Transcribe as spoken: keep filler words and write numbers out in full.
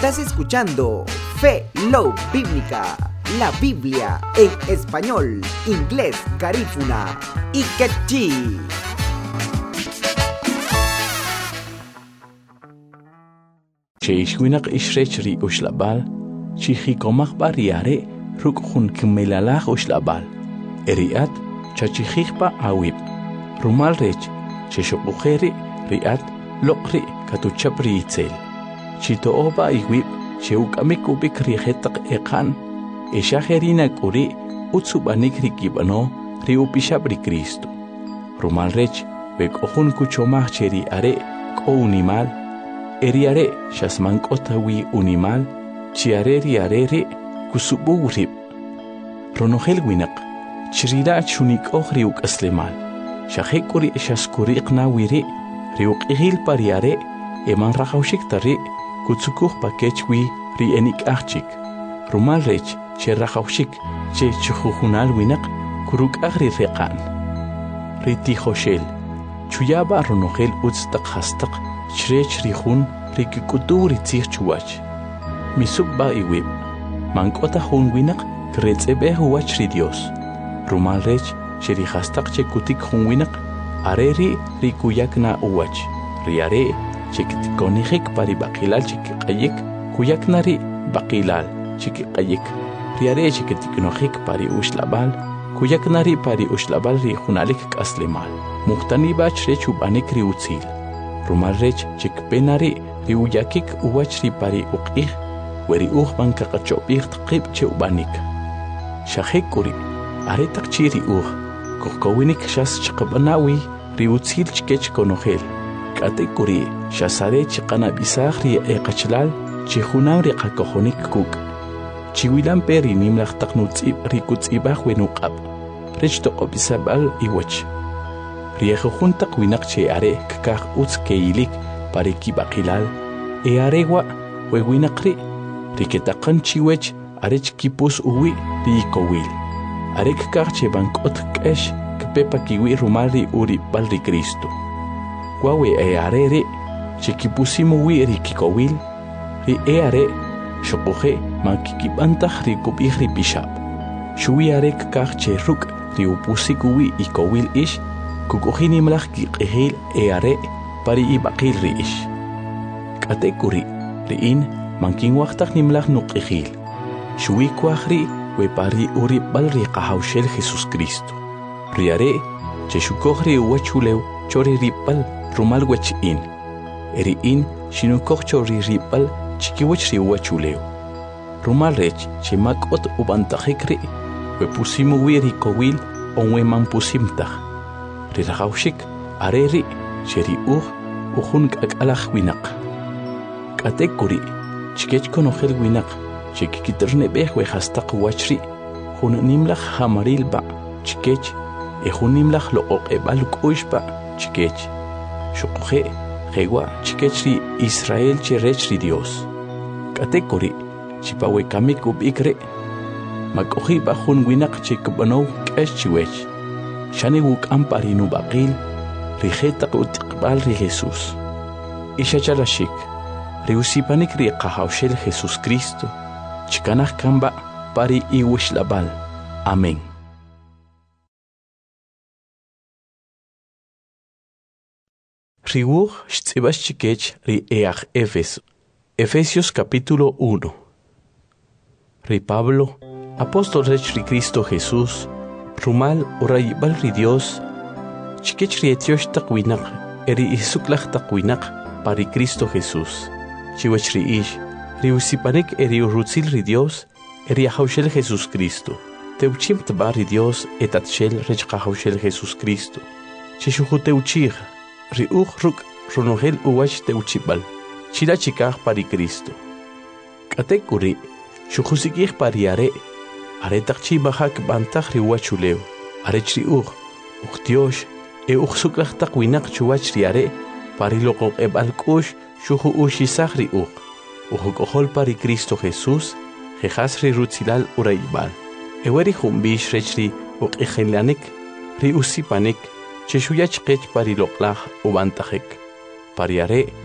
Estás escuchando Fe Love Bíblica, la Biblia en español, inglés, garífuna y quechí. Cheishwinak ishrechri ushlabal, chichikomak bariare, rukhun kimelalach ushlabal. Eriat, chachichikpa awib. Rumal rech, cheshopujeri, riat, lokri, katuchapri itzel. Chito oba iwib, cheukamikubik rihetak ekan. Eshaherina kuri, utsubanik rikibano, riupishapri Cristo. Rumal rech, bek ohun kuchomach cheri are, ko unimal. Eriare, shasmankotawi unimal, chiareri arere, kusubu rib. Ronogel winak, chirira chunik oh riuk aslemal. Shahekuri shaskuriq na wiri, riuk ihil pariare, eman rahaushik tari, kutsukuk pakechwi ri enik achik. Rumal rech, che rahaushik, che chuhunal winak, kuruk agri reqan. Riti hoshel, chuyaba ronogel utstak hastak, Chrech rihun rikikutur itzir chuach. Misuk ba iwib. Mankota hun winak kretsebe huach ri Dios. Rumal rech cherihastak chekutik hun winak areri rikuyak na uach. Riare chekitikonihik pari bakilal chikikayik kuyak nari bakilal chikikayik. Riare chekitiknohik pari ushlabal kuyak nari pari ushlabal ri hunalik kaslemal. Muhtani ba chrechu banik ri utzil. Rumal rech chikpenari riuyakik uwach ripari uqih weri uhman kakachopih tqib che ubanik. Shahekuri aretak chiri uh kokowinik shas chqabanawi riutzil chkech konohel. Katekuri shasare chqana bisah ri eqachlal chihunam ri qakohonik kuk. Chiwilan peri nimlaq taqnutzib rikutzibah wenuqab. Rech toqobisabal iwach. Riejo junta winak che are kakak uts keilik pare kibakilal e aregua wewinakri riketakan chiwech arech kipus uwi rikowil are kakak che bankot kesh kpepa kiwi rumali uri balri Cristo kwawe e arere che kipusimu wi rikikowil ri e are shokoje mankikibantah rikubih ripishab shuwi are kakak che ruk riupusikuwi ikowil ish kukuhini malak kiqihil e are pari ibaqil riish. Katekuri riin manking waktak ni malak nuqihil. Shuwi kwahri we pari uri balri qahawshel Jesus Cristo. Riare che shukohri wachulew chori ripal rumal wachin. Eriin shinukoh chori ripal chikiwach ri wachulew. Rumal rech che makot ubantahikri we pusimu wiri kowil onwe man pusimtah. Rirahaushik areri cheri uh uhun kakalach winak. Katekuri chikech konohel winak chikikiterne behwe hastaq wachri hun nimlach hamaril ba chikech e hun nimlach lo oqebal kushba chikech shuqhe hewa chikechri Israel cherechri Dios. Katekuri chipawe kamiku bikre makohi ba hun winak chikbano kesh chiwech. Shani wuk amparinu baqil, rijetak utiqbal ri Jesus. Ishachalashik, riusipanik ri qahawshel Jesus Cristo, chikanah kamba pari iwishlabal. Amén. Riwuh shtzibas chikech ri each Efeso. Efesios capítulo uno. Ri Pablo, apóstol rech ri Cristo Jesús, Rumal urayibal ri Dios, chikech ri etiosh taqwinak, eri isuklach taqwinak, pari Cristo Jesús. Chiwech ri ish, ri usipanik eri urutzil ri Dios, eri ahawshel Jesus Cristo. Teuchim tba ri Dios etatshel rech qahawshel Jesus Cristo. Chishuhu teuchig, ri uj ruk runohel uwach teuchibal, chila chikaj pari Cristo. Katekuri, shuhusikij pari are, aretak chi bahak bantak riwachulew. Arechri ug, uktiosh, e uksuklah tak winak chuwach riare, parilokok ebalkush, shuhu ushisah ri ug. Uhukohol pari Cristo Jesus, jejas ri rutzilal uraibal. Eweri humbish rechri ug ejelanik, ri usipanik, cheshuyach kech pariloklah ubantajek. Pariare,